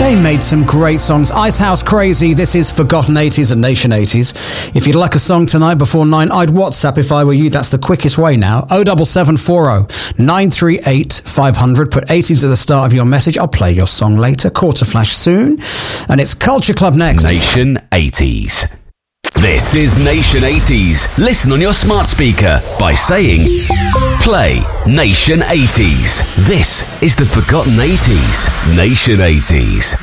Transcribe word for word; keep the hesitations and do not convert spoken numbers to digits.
They made some great songs. Icehouse Crazy, this is Forgotten eighties and Nation eighties. If you'd like a song tonight before nine, I'd WhatsApp if I were you. That's the quickest way now. oh seven seven four oh nine three eight five hundred. Put eighties at the start of your message. I'll play your song later. Quarter flash soon. And it's Culture Club next. Nation eighties. This is Nation eighties. Listen on your smart speaker by saying, play Nation eighties. This is the Forgotten eighties. Nation eighties.